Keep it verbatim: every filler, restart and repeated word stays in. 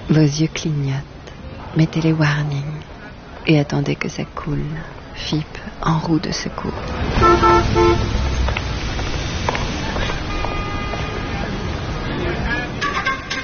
Vos yeux clignotent. Mettez les warnings et attendez que ça coule. F I P en roue de secours.